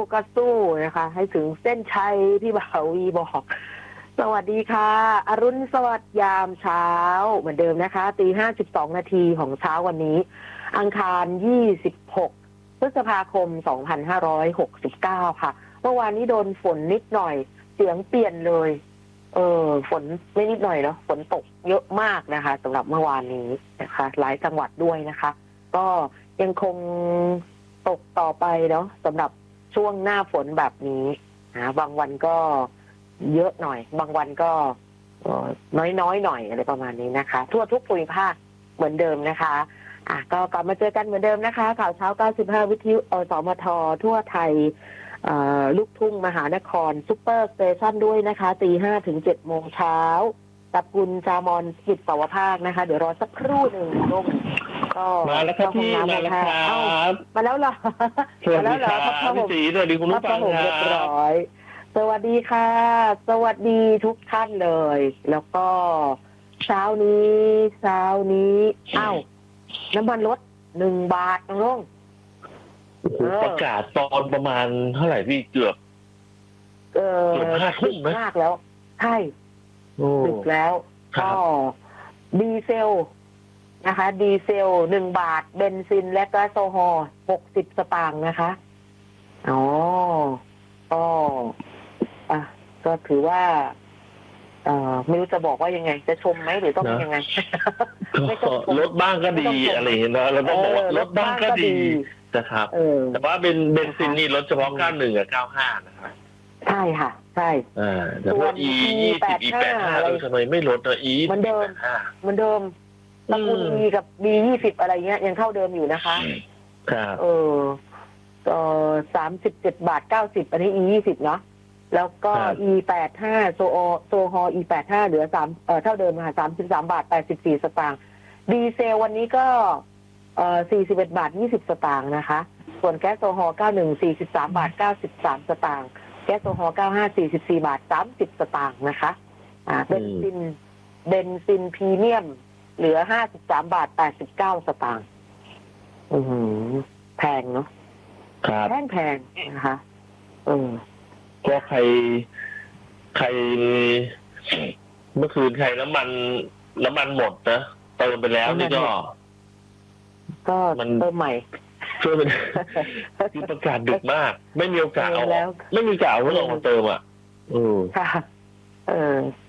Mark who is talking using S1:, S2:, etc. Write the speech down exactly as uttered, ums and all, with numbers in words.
S1: ก็สู้นะคะให้ถึงเส้นชัยพี่บ่าววีบอกสวัสดีค่ะอรุณสวัสดิ์ยามเช้าเหมือนเดิมนะคะตีห้าสิบสองนาทีของเช้าวันนี้อังคารยี่สิบหกพฤษภาคมสองพันห้าร้อยหกสิบเก้าค่ะเมื่อวานนี้โดนฝนนิดหน่อยเสียงเปลี่ยนเลยเออฝนไม่นิดหน่อยเนาะฝนตกเยอะมากนะคะสำหรับเมื่อวานนี้นะคะหลายจังหวัดด้วยนะคะก็ยังคงตกต่อไปเนาะสำหรับช่วงหน้าฝนแบบนี้นะบางวันก็เยอะหน่อยบางวันก็น้อยๆหน่อยอะไรประมาณนี้นะคะทั่วทุกภูมิภาคเหมือนเดิมนะคะอ่ะก็กลับมาเจอกันเหมือนเดิมนะคะข่าวเช้าเก้าสิบห้าวิทยุอสมททั่วไทยลูกทุ่งมหานครซุปเปอร์สเตชันด้วยนะคะตีห้าถึงเจ็ดโมงเช้ากับคุณจามอนกิจปวภาคนะคะเดี๋ยวรอสักครู่หนึ่งลงก็
S2: มาแล้วครับพี่มาแล้วครับ
S1: มาแล้วเหรอ
S2: มาแล้วเหรอครับพี่สีสวัสดีคุณผู้ฟังครับเรียบร้อย
S1: สวัสดีค่ะสวัสดีทุกท่านเลยแล้วก็เช้านี้เช้านี้อ้าวน้ำมันลดหนึ่งบาทน้องลง
S2: ประกาศตอนประมาณเท่าไหร่พี่เกือบ
S1: เออ
S2: เกือบห้าทุ่มไหม
S1: มากแล้วใช่ดึกแล้วก็ดีเซลนะคะดีเซลหนึ่งบาทเบนซินและแก๊สโซฮอล์หกสิบสตางค์นะคะอ๋อก็อ่ะก็ถือว่าเอ่อไม่รู้จะบอกว่ายังไงจะชมไหมหรือต้องยังไง
S2: ไม่ต้องลดบ้างก็ดีอะไรอย่างเงี้ยนะเราต้องบอกว่าลดบ้างก็ดีนะครับแต่ว่าเป็นเบนซินนี่ลดเฉพาะเก้าหนึ่งกับเก้าห้านะครับ
S1: ใช่ค่ะใช่
S2: อ่าแต่ว่า E ยี่สิบ E แปดห้าเราทำไมไม่ลดนะ E
S1: เหมือนเดิมเหมือนเดิมตระกูล E กับ B ยี่สิบอะไรเงี้ยยังเท่าเดิมอยู่นะคะ
S2: ครับ
S1: เออก็สามสิบเจ็ดบาทเก้าสิบอันนี้ E ยี่สิบเนาะแล้วก็ E แปดห้าโซโอโซฮอ E แปดห้าเหลือสามเอ่อเท่าเดิมค่ะสามสิบสามบาทแปดสิบสี่สตางค์ดีเซลวันนี้ก็เอ่อสี่สิบเอ็ดบาทยี่สิบสตางค์นะคะส่วนแก๊สโซฮอเก้าหนึ่งสี่สิบสามบาทเก้าสิบสามสตางค์แก๊สโซฮอเก้าห้าสี่สิบสี่บาทสามสิบสตางค์นะคะอ่าเบนซินเบนซินพรีเมียมเหลือห้าสิบสามบาทแปดสิบเก้าสตางค์อือแพงเนาะแพงแพงนะคะเออ
S2: ก็ใครใครเมื่อคืนใครน้ำมันน้ำมันหมดนะเติมไปแล้วนี่ก็
S1: ก็เติมใหม่
S2: ช่วยเป็นคือประกาศดึกมากไม่มีโอกาสเอาไม่มีโอกาสเอารถออกมาเติมอ่ะอือ
S1: ค่ะเออ